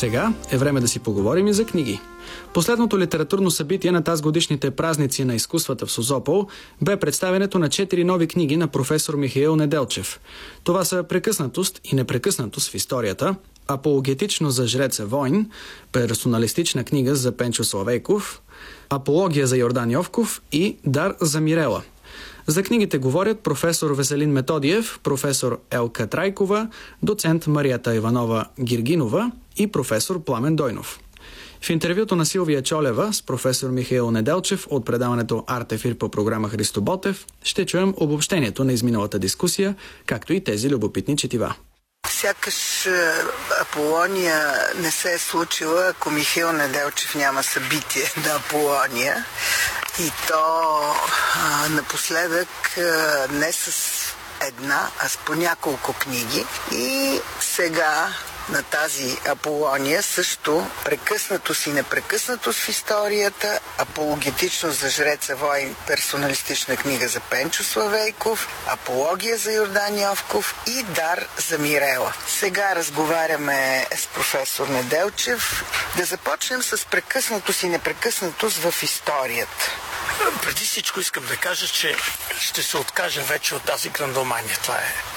Сега е време да си поговорим и за книги. Последното литературно събитие на тазгодишните празници на изкуствата в Созопол бе представянето на 4 нови книги на професор Михаил Неделчев. Това са "Прекъснатост и непрекъснатост в историята", "Апологетично за жреца Войн", персоналистична книга за Пенчо Славейков, "Апология за Йордан Йовков" и "Дар за Мирела". За книгите говорят професор Веселин Методиев, професор Елка Трайкова, доцент Марията Иванова Гиргинова и професор Пламен Дойнов. В интервюто на Силвия Чолева с професор Михаил Неделчев от предаването Арт-ефир по програма Христо Ботев ще чуем обобщението на изминалата дискусия, както и тези любопитни четива. Сякаш Аполония не се е случила, ако Михаил Неделчев няма събитие на Аполония. И то напоследък не с една, а с по няколко книги. И сега на тази Аполония също "Прекъснатост и непрекъснатост в историята", "Апологетично за жреца Войн", персоналистична книга за Пенчо Славейков, "Апология за Йордан Йовков" и "Дар за Мирела". Сега разговаряме с професор Неделчев. Да започнем с "Прекъснатост и непрекъснатост в историята". Преди всичко искам да кажа, че ще се откажа вече от тази грандомания. Това е